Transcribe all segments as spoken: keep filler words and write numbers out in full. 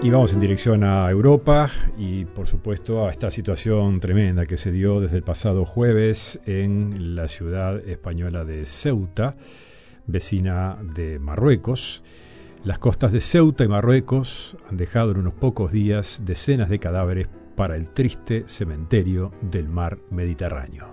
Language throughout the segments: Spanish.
Y vamos en dirección a Europa y, por supuesto, a esta situación tremenda que se dio desde el pasado jueves en la ciudad española de Ceuta, vecina de Marruecos. Las costas de Ceuta y Marruecos han dejado en unos pocos días decenas de cadáveres para el triste cementerio del mar Mediterráneo.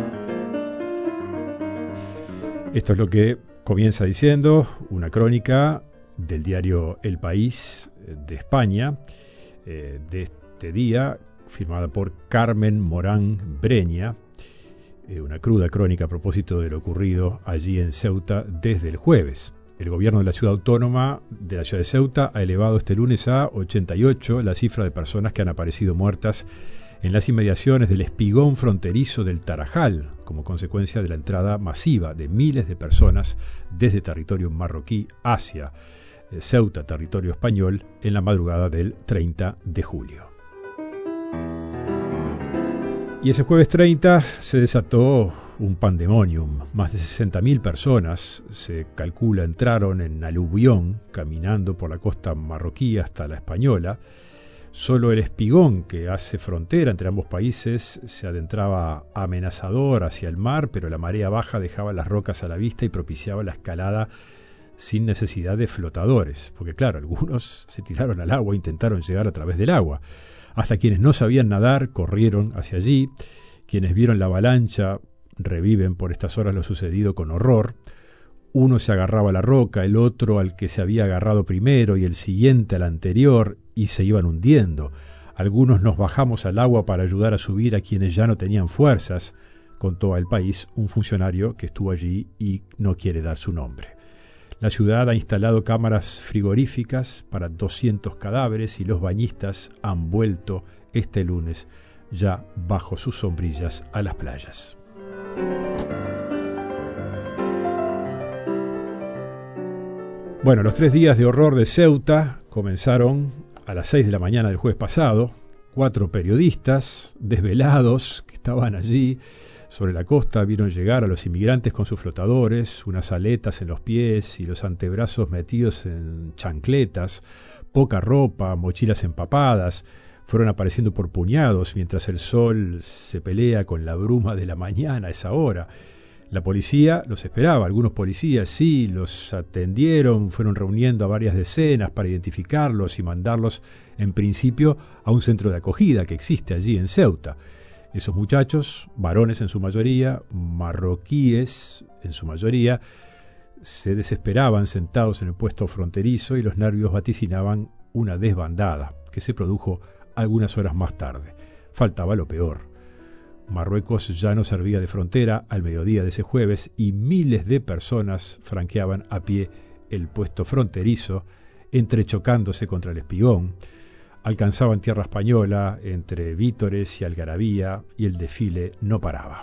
Esto es lo que comienza diciendo una crónica del diario El País de España, eh, de este día, firmada por Carmen Morán Breña, eh, una cruda crónica a propósito de lo ocurrido allí en Ceuta desde el jueves. El gobierno de la ciudad autónoma de la ciudad de Ceuta ha elevado este lunes a ochenta y ocho la cifra de personas que han aparecido muertas en las inmediaciones del espigón fronterizo del Tarajal, como consecuencia de la entrada masiva de miles de personas desde territorio marroquí hacia Ceuta, territorio español, en la madrugada del treinta de julio. Y ese jueves treinta se desató un pandemonium. Más de sesenta mil personas, se calcula, entraron en aluvión, caminando por la costa marroquí hasta la española. Solo el espigón, que hace frontera entre ambos países, se adentraba amenazador hacia el mar, pero la marea baja dejaba las rocas a la vista y propiciaba la escalada sin necesidad de flotadores, porque claro, algunos se tiraron al agua e intentaron llegar a través del agua. Hasta quienes no sabían nadar corrieron hacia allí. Quienes vieron la avalancha reviven por estas horas lo sucedido con horror. Uno se agarraba a la roca, el otro al que se había agarrado primero y el siguiente al anterior, y se iban hundiendo. Algunos nos bajamos al agua para ayudar a subir a quienes ya no tenían fuerzas, contó a El País un funcionario que estuvo allí y no quiere dar su nombre. La ciudad ha instalado cámaras frigoríficas para doscientos cadáveres y los bañistas han vuelto este lunes ya bajo sus sombrillas a las playas. Bueno, los tres días de horror de Ceuta comenzaron a las seis de la mañana del jueves pasado. Cuatro periodistas desvelados que estaban allí sobre la costa vieron llegar a los inmigrantes con sus flotadores, unas aletas en los pies y los antebrazos metidos en chancletas, poca ropa, mochilas empapadas. Fueron apareciendo por puñados mientras el sol se pelea con la bruma de la mañana a esa hora. La policía los esperaba, algunos policías sí, los atendieron, fueron reuniendo a varias decenas para identificarlos y mandarlos en principio a un centro de acogida que existe allí en Ceuta. Esos muchachos, varones en su mayoría, marroquíes en su mayoría, se desesperaban sentados en el puesto fronterizo y los nervios vaticinaban una desbandada que se produjo algunas horas más tarde. Faltaba lo peor. Marruecos ya no servía de frontera al mediodía de ese jueves y miles de personas franqueaban a pie el puesto fronterizo, entrechocándose contra el espigón. Alcanzaban tierra española entre vítores y algarabía y el desfile no paraba.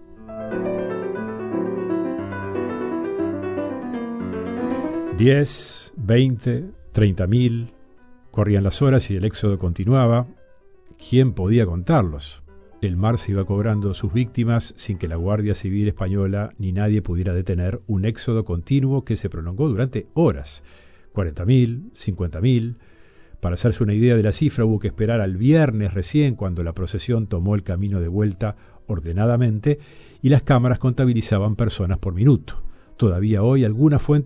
Diez, veinte, treinta mil, corrían las horas y el éxodo continuaba. ¿Quién podía contarlos? El mar se iba cobrando sus víctimas sin que la Guardia Civil española ni nadie pudiera detener un éxodo continuo que se prolongó durante horas. cuarenta mil, cincuenta mil. Para hacerse una idea de la cifra, hubo que esperar al viernes recién, cuando la procesión tomó el camino de vuelta ordenadamente y las cámaras contabilizaban personas por minuto. Todavía hoy algunas fuentes